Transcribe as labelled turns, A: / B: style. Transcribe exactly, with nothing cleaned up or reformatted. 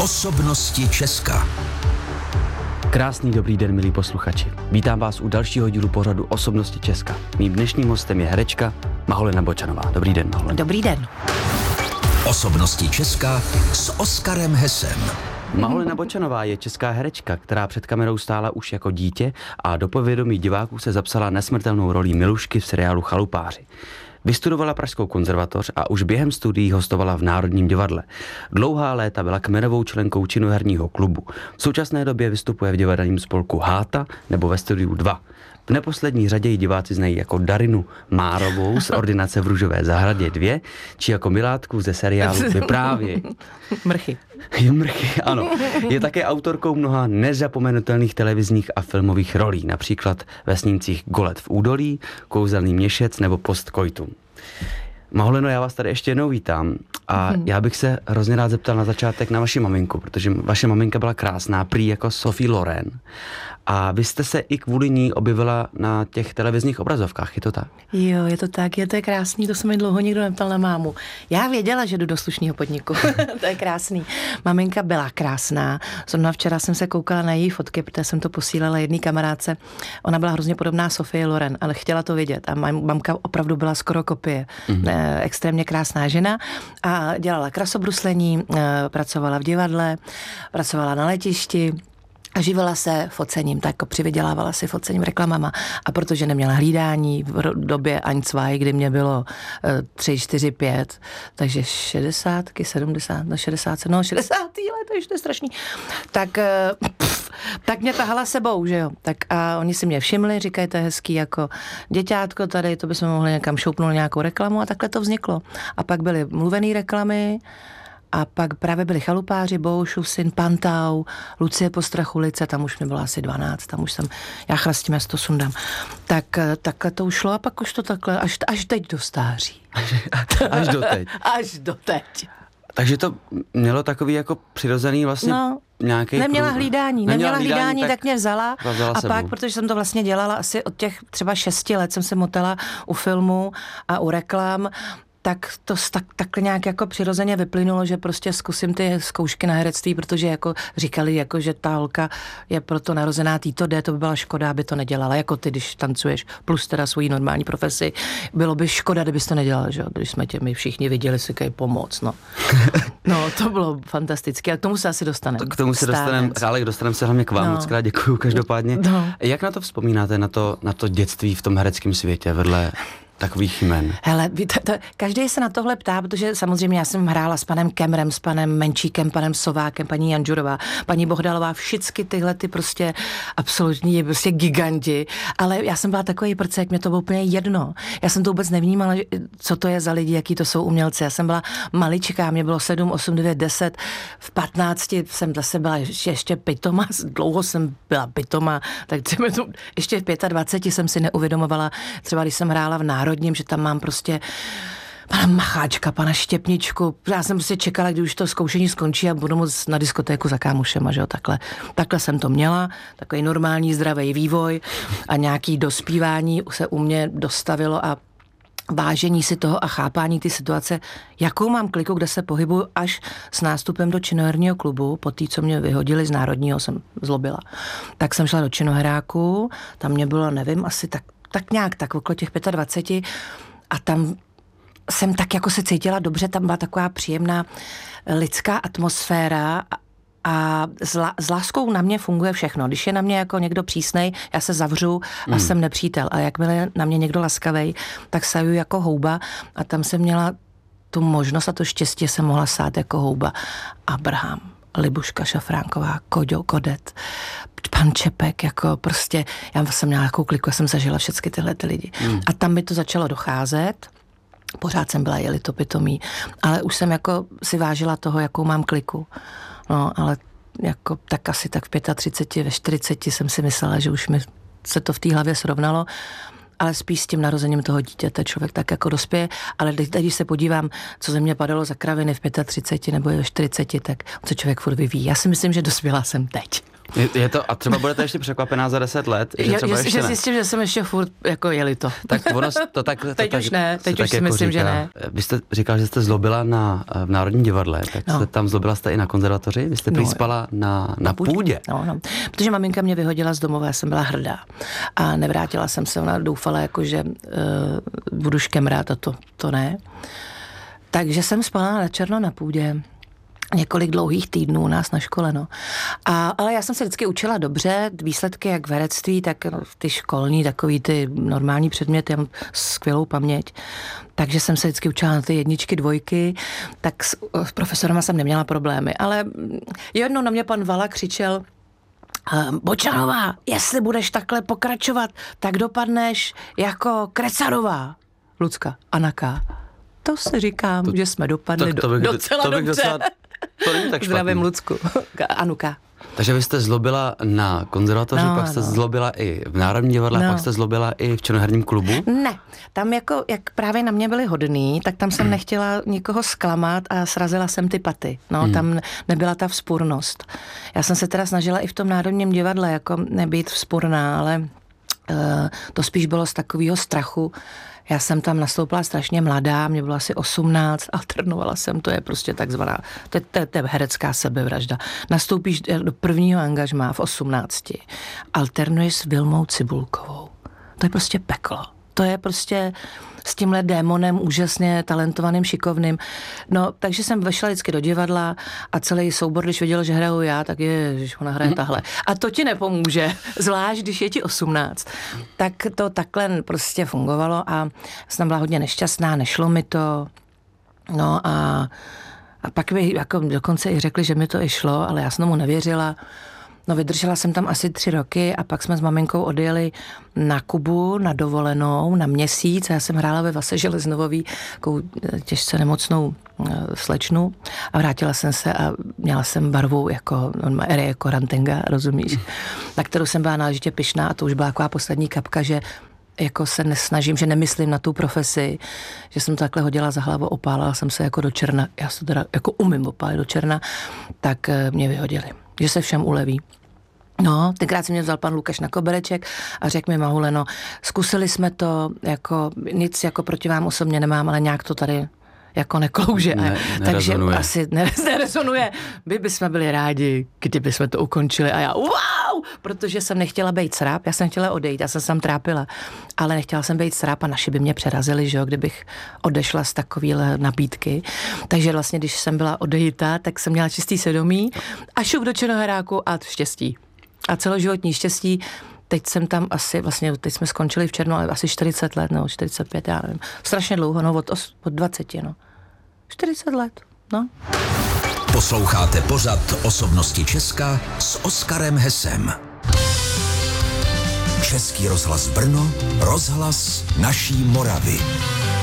A: Osobnosti Česka.
B: Krásný dobrý den, milí posluchači. Vítám vás u dalšího dílu pořadu Osobnosti Česka. Mým dnešním hostem je herečka Maholena Bočanová. Dobrý den, Maholena.
C: Dobrý den.
A: Osobnosti Česka s Oskarem Hesem.
B: Maholena Bočanová je česká herečka, která před kamerou stála už jako dítě a do povědomí diváků se zapsala nesmrtelnou rolí Milušky v seriálu Chalupáři. Vystudovala Pražskou konzervatoř a už během studií hostovala v Národním divadle. Dlouhá léta byla kmenovou členkou činoherního klubu. V současné době vystupuje v divadelním spolku Háta nebo ve Studiu dva. V neposlední řadě ji diváci znají jako Darinu Márovou z Ordinace v Růžové zahradě dva, či jako Milátku ze seriálu Vyprávěj.
C: Mrchy.
B: Mrchy, ano. Je také autorkou mnoha nezapomenutelných televizních a filmových rolí, například ve snímcích Golet v údolí, Kouzelný měšec nebo Postkoitum. Maholeno, já vás tady ještě jednou vítám a hmm. já bych se hrozně rád zeptal na začátek na vaši maminku, protože vaše maminka byla krásná, prý jako Sophie Loren. A vy jste se i kvůli ní objevila na těch televizních obrazovkách, je to tak?
C: Jo, je to tak, je to je krásný, to se mi dlouho nikdo neptal na mámu. Já věděla, že jdu do slušného podniku, to je krásný. Maminka byla krásná, zrovna včera jsem se koukala na její fotky, protože jsem to posílala jedné kamarádce. Ona byla hrozně podobná Sophie Loren, ale chtěla to vidět a mamka opravdu byla skoro kopie. Mm-hmm. Extrémně krásná žena a dělala krasobruslení, pracovala v divadle, pracovala na letišti, a živila se focením, tak jako přivydělávala si focením reklamama. A protože neměla hlídání v době Aňcvaj, kdy mě bylo tři, čtyři, pět, takže šedesátky, sedmdesát, no šedesát, no šedesátý let, to je to strašný. Tak, pff, tak mě tahala sebou, že jo. Tak a oni si mě všimli, říkají, to je hezký jako děťátko tady, to bychom mohli někam šoupnout nějakou reklamu a takhle to vzniklo. A pak byly mluvený reklamy, a pak právě byli Chalupáři, Boušův syn, Pantau, Lucie Postrachulice, tam už mi bylo asi dvanáct, tam už jsem, já chrastím, já si to sundám. Tak takhle to ušlo a pak už to takhle, až, až teď do stáří.
B: Až do teď.
C: Až do teď.
B: Takže to mělo takový jako přirozený vlastně
C: no,
B: nějaký...
C: Neměla
B: prů...
C: hlídání, neměla, neměla hlídání, hlídání tak, tak mě vzala, vzala a sebou. Pak, protože jsem to vlastně dělala asi od těch třeba šesti let, jsem se motala u filmu a u reklam, tak to tak, takhle nějak jako přirozeně vyplynulo, že prostě zkusím ty zkoušky na herectví, protože jako říkali, jako, že ta holka je proto narozená Týto D, to by byla škoda, aby to nedělala, jako ty, když tancuješ, plus teda svoji normální profesi. Bylo by škoda, kdybys to nedělala, že jo, když jsme tě my všichni viděli, si kaj pomoc, no. No, to bylo fantastické, a k tomu se asi dostaneme.
B: K tomu se dostaneme, ale dostaneme se hlavně k vám, no. Moc krát děkuju každopádně. No. Jak na to vzpomínáte, na to, na to dětství v tom hereckém světě, vedle takových jmen?
C: Hele, to, to, každý se na tohle ptá, protože samozřejmě já jsem hrála s panem Kemrem, s panem Menčíkem, panem Sovákem, paní Janžurová, paní Bohdalová, všichni tyhle ty prostě absolutní prostě giganti, ale já jsem byla takový prcek, mě to bylo úplně jedno. Já jsem to vůbec nevnímala, co to je za lidi, jaký to jsou umělci. Já jsem byla maličká, mě bylo sedm, osm, devět, deset, v patnácti jsem zase byla ještě, ještě pitoma, dlouho jsem byla pitoma, tak třeba to, ještě v dvaceti pěti jsem si neuvědomovala, třeba když jsem hrála v Národním, že tam mám prostě pana Macháčka, pana Štěpničku. Já jsem prostě čekala, kdy už to zkoušení skončí a budu moc na diskotéku za kámošema, že jo, takhle. Takhle jsem to měla, takový normální zdravý vývoj a nějaký dospívání se u mě dostavilo a vážení si toho a chápání ty situace, jakou mám kliku, kde se pohybuju až s nástupem do činoherního klubu, po té, co mě vyhodili z Národního, jsem zlobila. Tak jsem šla do činohráku, tam mě bylo, nevím, asi tak tak nějak, tak okolo těch dvaceti pěti a tam jsem tak jako se cítila dobře, tam byla taková příjemná lidská atmosféra a, a s, la, s láskou na mě funguje všechno. Když je na mě jako někdo přísnej, já se zavřu a mm. jsem nepřítel. A jakmile je na mě někdo laskavej, tak saju jako houba a tam jsem měla tu možnost a to štěstí, jsem mohla sát jako houba. Abraham, Libuška Šafránková, Koďo, Kodet, pan Čepek, jako prostě, já jsem měla nějakou kliku, já jsem zažila všechny tyhle ty lidi. Hmm. A tam mi to začalo docházet, pořád jsem byla jeli to pitomí, ale už jsem jako si vážila toho, jakou mám kliku. No, ale jako tak asi tak v třiceti pěti, ve čtyřiceti jsem si myslela, že už mi se to v té hlavě srovnalo, ale spíš s tím narozením toho dítěte člověk tak jako dospěje, ale teď, když se podívám, co ze mě padalo za kraviny v třiceti pěti nebo ve čtyřiceti, tak se člověk furt vyvíjí. Já si myslím, že dospěla jsem teď.
B: Je, je to, a třeba budete ještě překvapená za deset let, že třeba
C: je,
B: ještě
C: že
B: ne.
C: zjistím, že jsem ještě furt jako jeli to.
B: Tak ono to tak... To
C: teď
B: tak,
C: už ne, teď
B: už
C: si myslím, říká. Že ne.
B: Vy jste říkal, že jste zlobila na, v Národním divadle, tak
C: no.
B: jste tam zlobila jste i na konzervatoři? Vy jste prý
C: no,
B: spala na, na, na půdě. půdě.
C: No, no. Protože maminka mě vyhodila z domova, já jsem byla hrdá. A nevrátila jsem se, ona doufala, jako, že uh, budu škemrát a to, to ne. Takže jsem spala na černo na půdě. Několik dlouhých týdnů u nás na škole, no. A, ale já jsem se vždycky učila dobře, výsledky jak v herectví, tak no, ty školní, takový ty normální předměty, já mám skvělou paměť. Takže jsem se vždycky učila na ty jedničky, dvojky, tak s, s profesorama jsem neměla problémy. Ale jednou na mě pan Vala křičel: Bočanová, jestli budeš takhle pokračovat, tak dopadneš jako Krecarová. Lucka, Anaka. To si říkám, to, že jsme dopadli
B: to, to bych,
C: do, docela
B: to bych
C: dobře.
B: Docela, to není tak
C: zdravím Lucku. Anuka.
B: Takže vy jste zlobila na konzervatoři, no, pak jste no. zlobila i v Národním divadle, no. pak jste zlobila i v Černoherním klubu?
C: Ne, tam jako, jak právě na mě byli hodný, tak tam jsem nechtěla nikoho zklamat a srazila jsem ty paty. No, hmm. tam nebyla ta vzpurnost. Já jsem se teda snažila i v tom Národním divadle jako nebýt vzpurná, ale uh, to spíš bylo z takového strachu. Já jsem tam nastoupila strašně mladá, mě bylo asi osmnáct, alternovala jsem, to je prostě takzvaná, to je, to je, to je herecká sebevražda. Nastoupíš do prvního angažmá v osmnácti, alternuješ s Vilmou Cibulkovou. To je prostě peklo. To je prostě s tímhle démonem úžasně talentovaným, šikovným. No, takže jsem vešla vždycky do divadla a celý soubor, když viděl, že hraju já, tak ježiš, ona hraje tahle. A to ti nepomůže, zvlášť když je ti osmnáct. Tak to takhle prostě fungovalo a jsem byla hodně nešťastná, nešlo mi to. No a, a pak by jako dokonce i řekli, že mi to i šlo, ale já jsem tomu nevěřila. No, vydržela jsem tam asi tři roky a pak jsme s maminkou odjeli na Kubu, na dovolenou, na měsíc. Já jsem hrála ve Vase Železnovový, takovou těžce nemocnou slečnu a vrátila jsem se a měla jsem barvu jako, on má erie jako Rantenga, rozumíš, na kterou jsem byla náležitě pyšná a to už byla taková poslední kapka, že jako se nesnažím, že nemyslím na tu profesi, že jsem to takhle hodila za hlavu, opálila jsem se jako do černa, já se teda jako umím opálit do černa, tak mě vyhodili, že se všem uleví. No, tenkrát si mě vzal pan Lukáš na kobereček a řekl mi: Mahuleno, zkusili jsme to, jako nic jako proti vám osobně nemám, ale nějak to tady jako neklouže.
B: Ne,
C: takže asi nerezonuje. My bychom byli rádi, kdyby jsme to ukončili a já wow, protože jsem nechtěla být sráp, já jsem chtěla odejít, já jsem se tam trápila, ale nechtěla jsem být sráp a naši by mě přerazili, že jo, kdybych odešla z takovýhle nabídky. Takže vlastně, když jsem byla odejita, tak jsem měla čistý svědomí a šup do Černoheráku a štěstí. A celoživotní štěstí. Teď jsem tam asi, vlastně teď jsme skončili v červnu, ale asi čtyřicet let, no, čtyřicet pět, já nevím. Strašně dlouho, no, od, os, od dvaceti, no. čtyřicet let, no.
A: Posloucháte pořad Osobnosti Česka s Oskarem Hesem. Český rozhlas Brno, rozhlas naší Moravy.